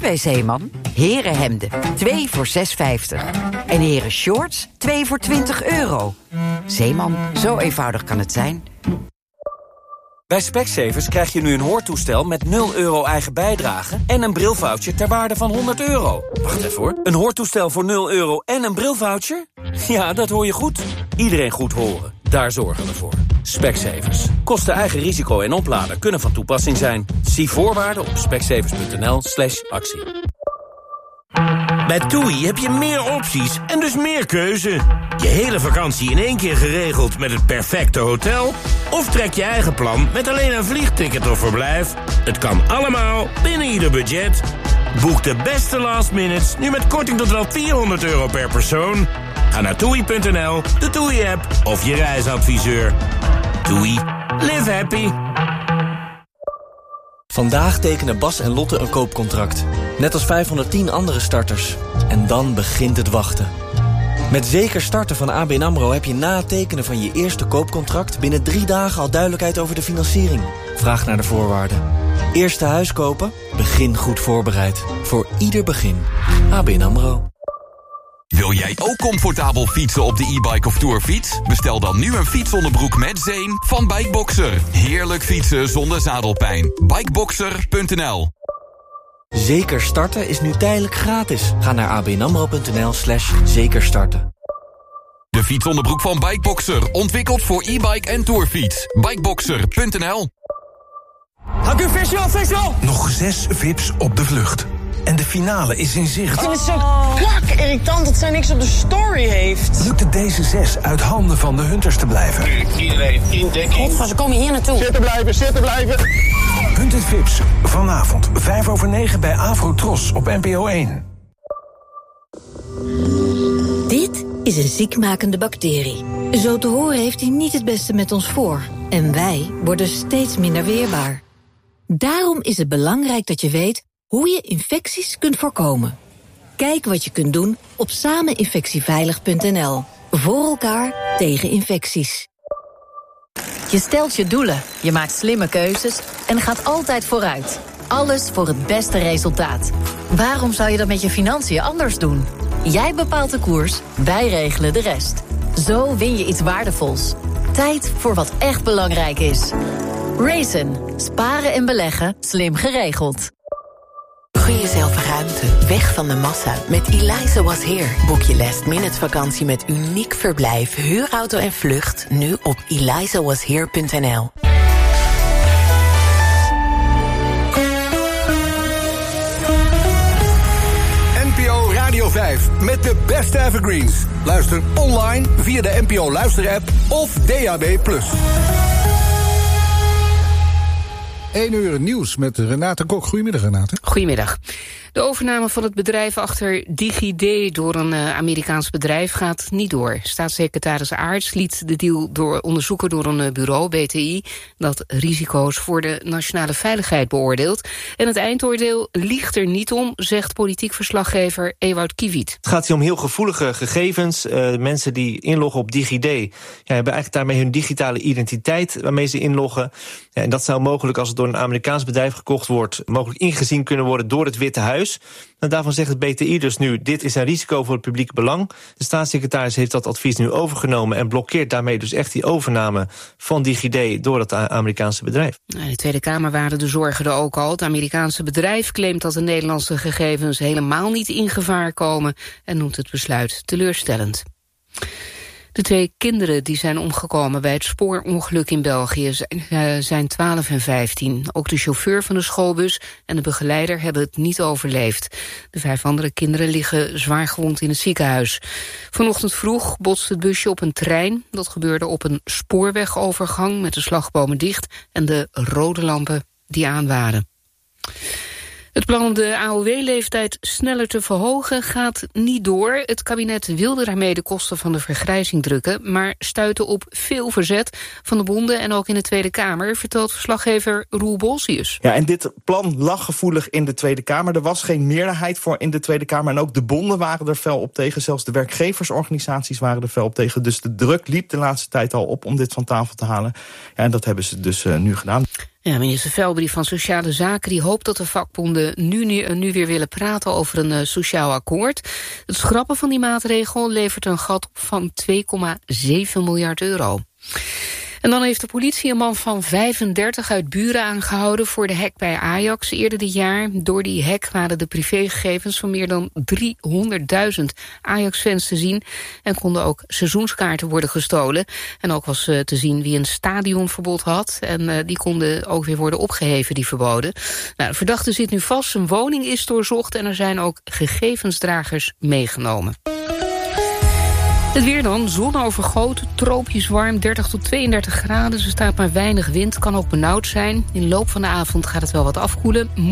bij Zeeman. Herenhemden, 2 voor €6,50. En heren shorts, 2 voor €20. Zeeman, zo eenvoudig kan het zijn. Bij Specsavers krijg je nu een hoortoestel met €0 eigen bijdrage en een brilvoucher ter waarde van €100. Wacht even hoor. Een hoortoestel voor €0 en een brilvoucher? Ja, dat hoor je goed. Iedereen goed horen. Daar zorgen we voor. Specsavers. Kosten eigen risico en oplader kunnen van toepassing zijn. Zie voorwaarden op specsavers.nl/actie. Bij TUI heb je meer opties en dus meer keuze. Je hele vakantie in één keer geregeld met het perfecte hotel? Of trek je eigen plan met alleen een vliegticket of verblijf? Het kan allemaal binnen ieder budget. Boek de beste last minutes nu met korting tot wel €400 per persoon. Ga naar TUI.nl, de TUI-app of je reisadviseur. TUI. Live happy. Vandaag tekenen Bas en Lotte een koopcontract. Net als 510 andere starters. En dan begint het wachten. Met Zeker Starten van ABN AMRO heb je na het tekenen van je eerste koopcontract binnen 3 dagen al duidelijkheid over de financiering. Vraag naar de voorwaarden. Eerste huis kopen? Begin goed voorbereid. Voor ieder begin. ABN AMRO. Wil jij ook comfortabel fietsen op de e-bike of tourfiets? Bestel dan nu een fietsonderbroek met zeem van Bikeboxer. Heerlijk fietsen zonder zadelpijn. Bikeboxer.nl. Zeker Starten is nu tijdelijk gratis. Ga naar abnamro.nl/zekerstarten. De fietsonderbroek van Bikeboxer. Ontwikkeld voor e-bike en tourfiets. Bikeboxer.nl. Haku festival! Nog 6 VIP's op de vlucht. En de finale is in zicht. Ik vind het zo irritant dat zij niks op de story heeft. Lukt het deze 6 uit handen van de Hunters te blijven? Iedereen in dekking. Godver, ze komen hier naartoe. Zitten blijven. Hunted VIP's, vanavond 9:05 bij Afro-Tros op NPO 1. Dit is een ziekmakende bacterie. Zo te horen heeft hij niet het beste met ons voor. En wij worden steeds minder weerbaar. Daarom is het belangrijk dat je weet hoe je infecties kunt voorkomen. Kijk wat je kunt doen op sameninfectieveilig.nl. Voor elkaar tegen infecties. Je stelt je doelen, je maakt slimme keuzes en gaat altijd vooruit. Alles voor het beste resultaat. Waarom zou je dat met je financiën anders doen? Jij bepaalt de koers, wij regelen de rest. Zo win je iets waardevols. Tijd voor wat echt belangrijk is. Raisin. Sparen en beleggen. Slim geregeld. Gun jezelf ruimte, weg van de massa. Met Eliza Was Here boek je last-minute vakantie met uniek verblijf, huurauto en vlucht. Nu op elizawashere.nl. NPO Radio 5 met de beste evergreens. Luister online via de NPO Luister-app of DAB+. 1 uur nieuws met Renate Kok. Goedemiddag, Renate. Goedemiddag. De overname van het bedrijf achter DigiD door een Amerikaans bedrijf gaat niet door. Staatssecretaris Aerts liet de deal onderzoeken door een bureau, BTI, dat risico's voor de nationale veiligheid beoordeelt. En het eindoordeel liegt er niet om, zegt politiek verslaggever Ewout Kiewiet. Het gaat hier om heel gevoelige gegevens. Mensen die inloggen op DigiD hebben eigenlijk daarmee hun digitale identiteit waarmee ze inloggen. En dat zou mogelijk, als het door een Amerikaans bedrijf gekocht wordt, mogelijk ingezien kunnen worden door het Witte Huis. En daarvan zegt het BTI dus nu, dit is een risico voor het publiek belang. De staatssecretaris heeft dat advies nu overgenomen en blokkeert daarmee dus echt die overname van DigiD door het Amerikaanse bedrijf. In de Tweede Kamer waren de zorgen er ook al. Het Amerikaanse bedrijf claimt dat de Nederlandse gegevens helemaal niet in gevaar komen en noemt het besluit teleurstellend. De 2 kinderen die zijn omgekomen bij het spoorongeluk in België zijn 12 en 15. Ook de chauffeur van de schoolbus en de begeleider hebben het niet overleefd. De 5 andere kinderen liggen zwaar gewond in het ziekenhuis. Vanochtend vroeg botste het busje op een trein. Dat gebeurde op een spoorwegovergang met de slagbomen dicht en de rode lampen die aan waren. Het plan om de AOW-leeftijd sneller te verhogen gaat niet door. Het kabinet wilde daarmee de kosten van de vergrijzing drukken, maar stuitte op veel verzet van de bonden en ook in de Tweede Kamer, vertelt verslaggever Roel Bolsius. Ja, en dit plan lag gevoelig in de Tweede Kamer. Er was geen meerderheid voor in de Tweede Kamer en ook de bonden waren er fel op tegen. Zelfs de werkgeversorganisaties waren er fel op tegen. Dus de druk liep de laatste tijd al op om dit van tafel te halen. Ja, en dat hebben ze dus nu gedaan. Ja, minister Velbrief van Sociale Zaken die hoopt dat de vakbonden nu weer willen praten over een sociaal akkoord. Het schrappen van die maatregel levert een gat op van 2,7 miljard euro. En dan heeft de politie een man van 35 uit Buren aangehouden voor de hack bij Ajax eerder dit jaar. Door die hack waren de privégegevens van meer dan 300.000 Ajax-fans te zien en konden ook seizoenskaarten worden gestolen. En ook was te zien wie een stadionverbod had en die konden ook weer worden opgeheven, die verboden. Nou, de verdachte zit nu vast, zijn woning is doorzocht en er zijn ook gegevensdragers meegenomen. Het weer dan, zonovergoten, tropisch warm, 30 tot 32 graden. Er staat maar weinig wind, kan ook benauwd zijn. In de loop van de avond gaat het wel wat afkoelen.